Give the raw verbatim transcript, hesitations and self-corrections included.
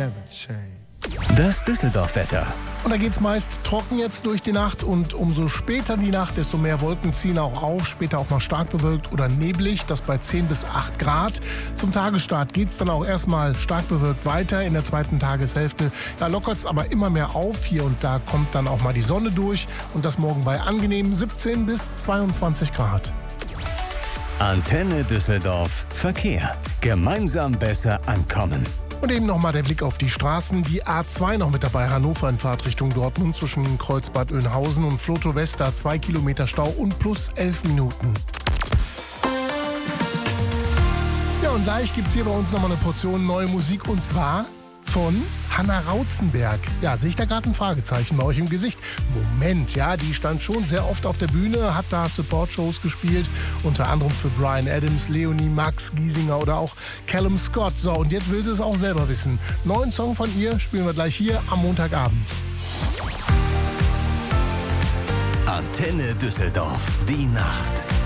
never change. Das Düsseldorf-Wetter. Und da geht's meist trocken jetzt durch die Nacht und umso später die Nacht, desto mehr Wolken ziehen auch auf. Später auch mal stark bewölkt oder neblig, das bei zehn bis acht Grad. Zum Tagesstart geht's dann auch erstmal stark bewölkt weiter. In der zweiten Tageshälfte ja, lockert's aber immer mehr auf. Hier und da kommt dann auch mal die Sonne durch. Und das morgen bei angenehmen siebzehn bis zweiundzwanzig Grad. Antenne Düsseldorf. Verkehr. Gemeinsam besser ankommen. Und eben nochmal der Blick auf die Straßen. Die A zwei noch mit dabei, Hannover in Fahrtrichtung Dortmund zwischen Kreuzbad Oeynhausen und Floto Vesta. Zwei Kilometer Stau und plus elf Minuten. Ja, und gleich gibt's hier bei uns nochmal eine Portion neue Musik und zwar von Hanna Rauzenberg. Ja, sehe ich da gerade ein Fragezeichen bei euch im Gesicht? Moment, ja, die stand schon sehr oft auf der Bühne, hat da Support-Shows gespielt, unter anderem für Bryan Adams, Leonie, Max Giesinger oder auch Callum Scott. So, und jetzt will sie es auch selber wissen. Neuen Song von ihr spielen wir gleich hier am Montagabend. Antenne Düsseldorf. Die Nacht.